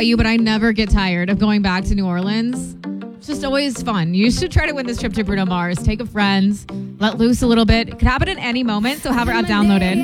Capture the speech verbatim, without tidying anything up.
about you, but I never get tired of going back to New Orleans. It's just always fun. You should try to win this trip to Bruno Mars. Take a friend, let loose a little bit. It could happen at any moment, so have our app downloaded.